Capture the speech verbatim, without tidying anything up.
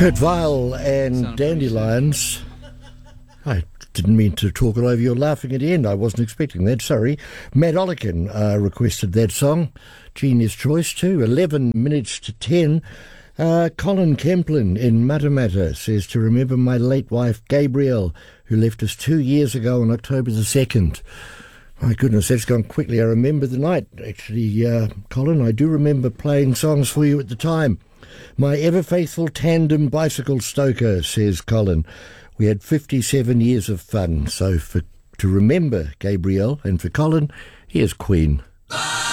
Kurt Weill and Dandelions. I didn't mean to talk it over. You're laughing at the end. I wasn't expecting that, sorry. Matt Ollican uh, requested that song. Genius choice too. eleven minutes to ten. Uh, Colin Kemplin in Matamata says to remember my late wife Gabrielle, who left us two years ago on October the second. My goodness, that's gone quickly. I remember the night, actually, uh, Colin. I do remember playing songs for you at the time. My ever-faithful tandem bicycle stoker, says Colin. We had fifty-seven years of fun. So for to remember Gabrielle and for Colin, here's Queen.